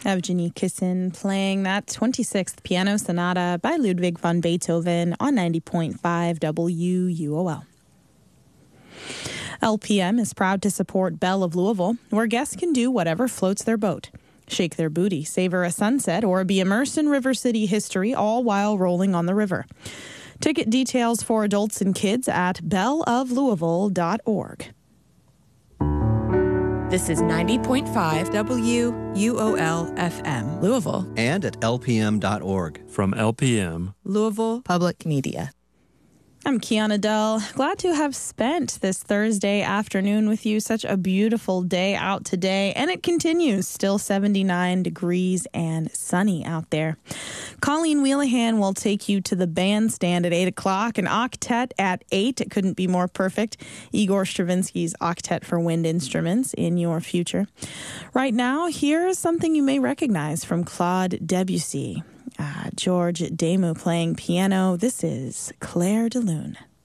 Evgeny Kissin playing that 26th Piano Sonata by Ludwig van Beethoven on 90.5 WUOL. LPM is proud to support Belle of Louisville, where guests can do whatever floats their boat. Shake their booty, savor a sunset, or be immersed in River City history, all while rolling on the river. Ticket details for adults and kids at belleoflouisville.org. This is 90.5 WUOL FM, Louisville. And at lpm.org. From LPM, Louisville Public Media. I'm Kiana Dell. Glad to have spent this Thursday afternoon with you. Such a beautiful day out today, and it continues. Still 79 degrees and sunny out there. Colleen Wheelahan will take you to the bandstand at 8 o'clock, an octet at 8. It couldn't be more perfect. Igor Stravinsky's Octet for Wind Instruments in your future. Right now, here's something you may recognize from Claude Debussy. George Demu playing piano. This is Claire de Lune.